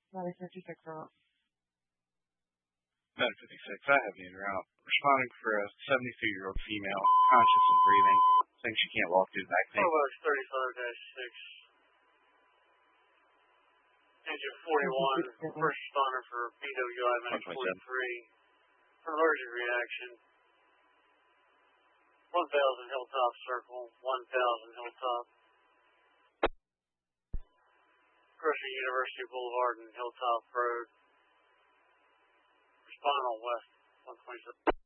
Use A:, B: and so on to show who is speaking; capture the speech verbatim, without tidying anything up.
A: nine fifty-six route.
B: nine fifty-six, I have you en route. Responding for a seventy-two-year-old female, conscious and breathing, saying she can't walk due to back pain.
C: Probox thirty-five dash six. Engine forty-one, first responder for B W I Medic forty-three. For allergic reaction. one thousand Hilltop Circle, one thousand Hilltop. Crossing University Boulevard and Hilltop Road. Respond on west, one twenty-seven.